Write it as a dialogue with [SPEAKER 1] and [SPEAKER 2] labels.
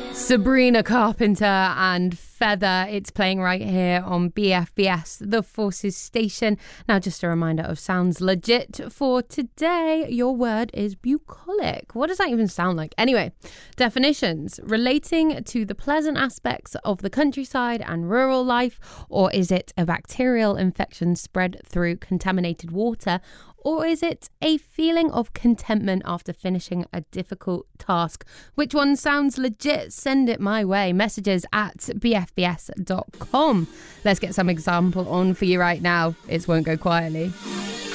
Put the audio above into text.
[SPEAKER 1] Sabrina Carpenter and Feather. It's playing right here on BFBS, the Forces station. Now, just a reminder of Sounds Legit for today. Your word is bucolic. What does that even sound like? Anyway, definitions: relating to the pleasant aspects of the countryside and rural life, or is it a bacterial infection spread through contaminated water? Or is it a feeling of contentment after finishing a difficult task? Which one sounds legit? Send it my way. Messages at bfbs.com. Let's get some example on for you right now. It won't go quietly.